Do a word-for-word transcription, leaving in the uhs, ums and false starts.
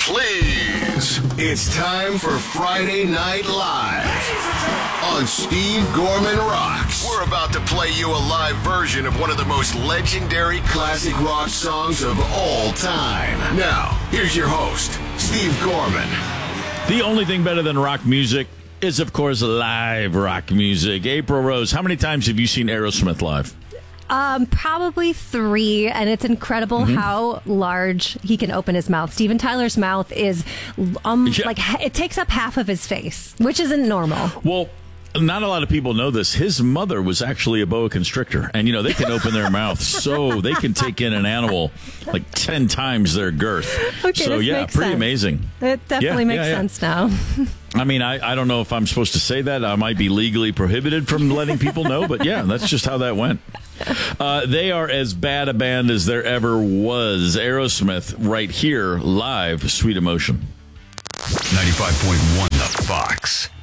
please. It's time for Friday Night Live on Steve Gorman Rocks. We're about to play you a live version of one of the most legendary classic rock songs of all time. Now, here's your host, Steve Gorman. The only thing better than rock music is, of course, live rock music. April Rose, how many times have you seen Aerosmith live? Um, probably three, and it's incredible mm-hmm. how large he can open his mouth. Steven Tyler's mouth is um yeah. like it takes up half of his face, which isn't normal. Well, not a lot of people know this. His mother was actually a boa constrictor, and you know they can open their mouth so they can take in an animal like ten times their girth. Okay, so this yeah, makes pretty sense. amazing. It definitely yeah, makes yeah, yeah. sense now. I mean, I, I don't know if I'm supposed to say that. I might be legally prohibited from letting people know, but yeah, that's just how that went. Uh, they are as bad a band as there ever was. Aerosmith right here, live, Sweet Emotion. ninety-five point one The Fox.